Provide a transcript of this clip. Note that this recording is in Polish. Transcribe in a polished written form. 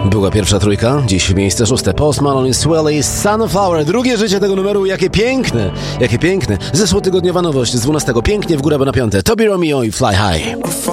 Była pierwsza trójka, dziś miejsce szóste. Post Malone i Swelly, Sunflower. Drugie życie tego numeru, jakie piękne, jakie piękne. Zeszłotygodniowa nowość z 12. Pięknie w górę, bo na piąte. Toby Romeo i Fly High.